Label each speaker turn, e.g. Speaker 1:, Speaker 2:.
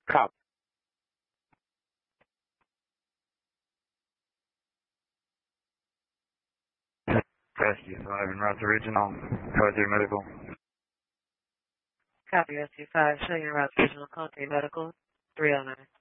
Speaker 1: Cop.
Speaker 2: Rescue 5 en route to regional. Code 3 medical.
Speaker 3: Copy, Rescue 5, showing your route to regional. Call 3 medical, 309.